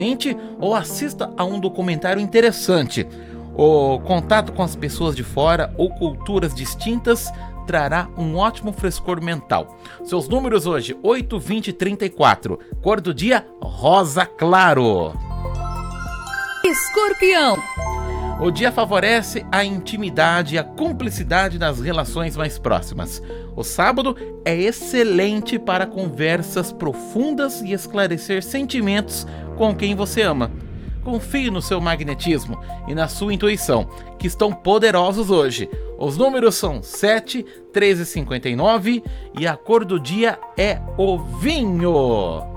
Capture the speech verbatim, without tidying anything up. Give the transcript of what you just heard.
ou assista a um documentário interessante. O contato com as pessoas de fora ou culturas distintas trará um ótimo frescor mental. Seus números hoje, oito, vinte e trinta e quatro. Cor do dia, rosa claro. Escorpião. O dia favorece a intimidade e a cumplicidade nas relações mais próximas. O sábado é excelente para conversas profundas e esclarecer sentimentos com quem você ama. Confie no seu magnetismo e na sua intuição, que estão poderosos hoje. Os números são sete, treze e cinquenta e nove e a cor do dia é o vinho.